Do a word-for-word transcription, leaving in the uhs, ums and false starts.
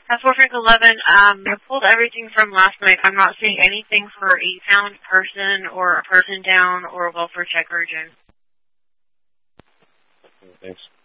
At four Frank eleven, um, I pulled everything from last night. I'm not seeing anything for a found person or a person down or a welfare check urgent. Thanks.